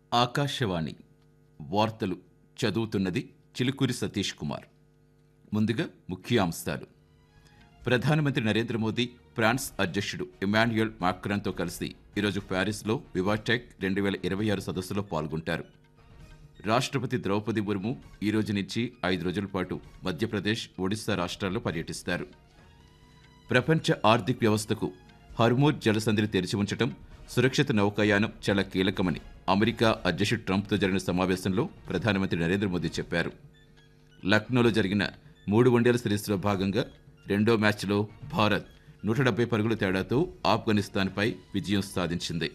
ఆకాశవాణి వార్తలు చదువుతున్నది చిలుకూరి సతీష్ కుమార్. ముందుగా ముఖ్యాంశాలు. ప్రధానమంత్రి నరేంద్ర మోదీ ఫ్రాన్స్ అధ్యక్షుడు ఇమాన్యుయల్ మాక్రాన్తో కలిసి ఈరోజు ప్యారిస్లో వివాటెక్ 2026 సదస్సులో పాల్గొంటారు. రాష్ట్రపతి ద్రౌపది ముర్ము ఈ రోజు నుంచి 5 రోజుల పాటు మధ్యప్రదేశ్, ఒడిశా రాష్ట్రాల్లో పర్యటిస్తారు. ప్రపంచ ఆర్థిక వ్యవస్థకు హర్మూజ్ జలసంధిని తెరిచి ఉంచడం, సురక్షిత నౌకాయానం చాలా కీలకమని అమెరికా అధ్యక్షుడు ట్రంప్తో జరిగిన సమావేశంలో ప్రధానమంత్రి నరేంద్ర మోదీ చెప్పారు. లక్నోలో జరిగిన 3 వన్డేల సిరీస్లో భాగంగా రెండో మ్యాచ్లో భారత్ 170 పరుగుల తేడాతో ఆఫ్ఘనిస్తాన్పై విజయం సాధించింది.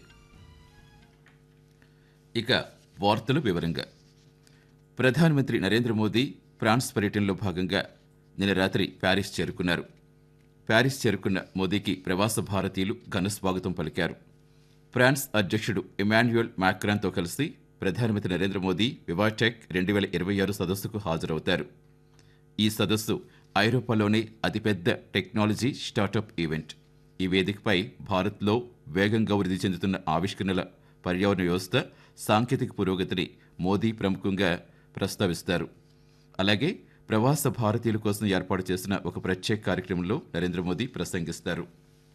ఇక వార్తల వివరంగా. ప్రధానమంత్రి నరేంద్ర మోదీ ఫ్రాన్స్ పర్యటనలో భాగంగా నిన్న రాత్రి ప్యారిస్ చేరుకున్నారు. ప్యారిస్ చేరుకున్న మోదీకి ప్రవాస భారతీయులు ఘన స్వాగతం పలికారు. ఫ్రాన్స్ అధ్యక్షుడు ఇమాన్యుయల్ మాక్రాన్తో కలిసి ప్రధానమంత్రి నరేంద్ర మోదీ వివాటెక్ 2026 సదస్సుకు హాజరవుతారు. ఈ సదస్సు ఐరోపాలోనే అతిపెద్ద టెక్నాలజీ స్టార్టప్ ఈవెంట్. ఈ వేదికపై భారత్లో వేగంగా వృద్ధి చెందుతున్న ఆవిష్కరణల పర్యావరణ వ్యవస్థ, సాంకేతిక పురోగతిని మోదీ ప్రముఖంగా ప్రస్తావిస్తారు. అలాగే ప్రవాస భారతీయుల కోసం ఏర్పాటు చేసిన ఒక ప్రత్యేక కార్యక్రమంలో నరేంద్ర మోదీ ప్రసంగిస్తారు.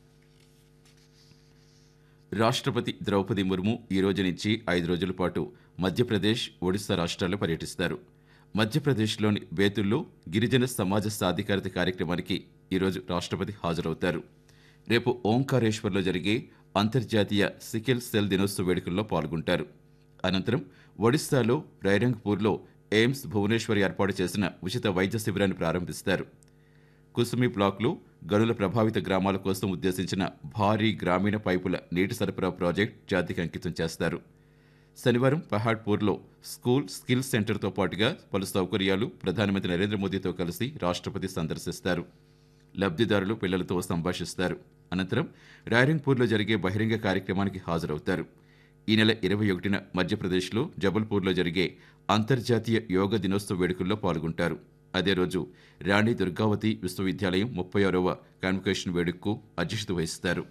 రాష్ట్రపతి ద్రౌపది ముర్ము ఈ రోజు నుంచి 5 రోజుల పాటు మధ్యప్రదేశ్, ఒడిశా రాష్ట్రాల్లో పర్యటిస్తారు. మధ్యప్రదేశ్లోని బేతుల్లో గిరిజన సమాజ సాధికారత కార్యక్రమానికి ఈరోజు రాష్ట్రపతి హాజరవుతారు. రేపు ఓంకారేశ్వర్లో జరిగే అంతర్జాతీయ సికిల్ సెల్ దినోత్సవ వేడుకల్లో పాల్గొంటారు. అనంతరం ఒడిశాలో రైరంగ్పూర్లో ఎయిమ్స్ భువనేశ్వర్ ఏర్పాటు చేసిన ఉచిత వైద్య శిబిరాన్ని ప్రారంభిస్తారు. కుసుమి బ్లాక్లో గనుల ప్రభావిత గ్రామాల కోసం ఉద్దేశించిన భారీ గ్రామీణ పైపుల నీటి సరఫరా ప్రాజెక్ట్ జాతికి అంకితం చేస్తారు. శనివారం పహాడ్పూర్లో స్కూల్ స్కిల్ సెంటర్తో పాటుగా పలు సౌకర్యాలు ప్రధానమంత్రి నరేంద్ర మోదీతో కలిసి రాష్ట్రపతి సందర్శిస్తారు. లబ్ధిదారులు పిల్లలతో సంభాషిస్తారు. అనంతరం రాయరంగ్పూర్లో జరిగే బహిరంగ కార్యక్రమానికి హాజరవుతారు. ఈ నెల 21న మధ్యప్రదేశ్లో జబల్పూర్లో జరిగే అంతర్జాతీయ యోగా దినోత్సవ వేడుకల్లో పాల్గొంటారు. అదే రోజు రాణి దుర్గావతి విశ్వవిద్యాలయం 36వ కాన్వకేషన్ వేడుకకు అధ్యక్షత వహిస్తారు.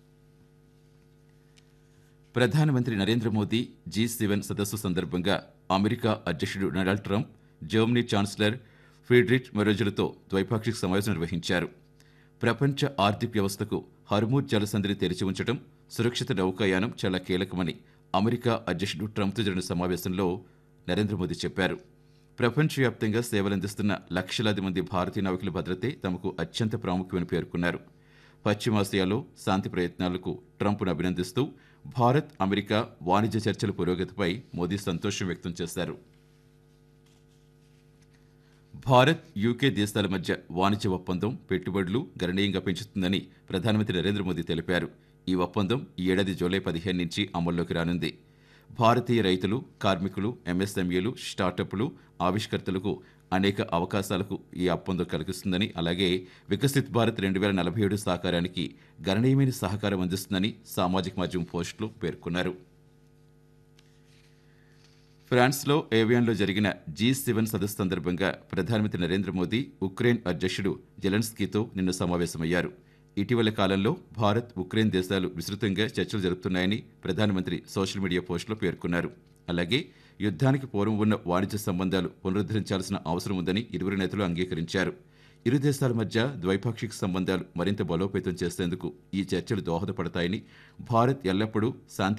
ప్రధానమంత్రి నరేంద్ర మోదీ G7 సదస్సు సందర్భంగా అమెరికా అధ్యక్షుడు Donald Trump, Germany chancellor Friedrich మెరోజ్లతో ద్వైపాక్షిక సమావేశం నిర్వహించారు. ప్రపంచ ఆర్థిక వ్యవస్థకు హర్మూజ్ జలసంధిని తెరిచి ఉంచడం, సురక్షిత నౌకాయానం చాలా కీలకమని అమెరికా అధ్యక్షుడు ట్రంప్తో జరిగిన సమావేశంలో నరేంద్ర మోదీ చెప్పారు. ప్రపంచవ్యాప్తంగా సేవలందిస్తున్న లక్షలాది మంది భారతీయ నావికుల భద్రతే తమకు అత్యంత ప్రాముఖ్యమని పేర్కొన్నారు. పశ్చిమాసియాలో శాంతి ప్రయత్నాలకు ట్రంప్ను అభినందిస్తూ భారత్, అమెరికా వాణిజ్య చర్చల పురోగతిపై మోదీ సంతోషం వ్యక్తం చేశారు. భారత్, యూకే దేశాల మధ్య వాణిజ్య ఒప్పందం పెట్టుబడులు గణనీయంగా పెంచుతుందని ప్రధానమంత్రి నరేంద్ర మోదీ తెలిపారు. ఈ ఒప్పందం ఈ ఏడాది జూలై 15 నుంచి అమల్లోకి రానుంది. భారతీయ రైతులు, కార్మికులు, ఎంఎస్ఎంఈలు, స్టార్టప్లు, ఆవిష్కర్తలకు అనేక అవకాశాలకు ఈ ఒప్పందం కలిగిస్తుందని, అలాగే వికసిత్ భారత్ 2047 సాకారానికి గణనీయమైన సహకారం అందిస్తుందని సామాజిక మాధ్యమం పోస్టులు పేర్కొన్నారు. ఫ్రాన్స్లో ఏవియాన్లో జరిగిన G7 సదస్సు సందర్భంగా ప్రధానమంత్రి నరేంద్ర మోదీ ఉక్రెయిన్ అధ్యక్షుడు జెలెన్స్కీతో నిన్న సమావేశమయ్యారు. ఇటీవల కాలంలో భారత్, ఉక్రెయిన్ దేశాలు విస్తృతంగా చర్చలు జరుపుతున్నాయని ప్రధానమంత్రి సోషల్ మీడియా పోస్టులో పేర్కొన్నారు. అలాగే యుద్ధానికి పూర్వం ఉన్న వాణిజ్య సంబంధాలు పునరుద్ధరించాల్సిన అవసరం ఉందని ఇరువురు నేతలు అంగీకరించారు. ఇరు దేశాల మధ్య ద్వైపాక్షిక సంబంధాలు మరింత బలోపేతం చేసేందుకు ఈ చర్చలు దోహదపడతాయని, భారత్ ఎల్లప్పుడూ శాంతి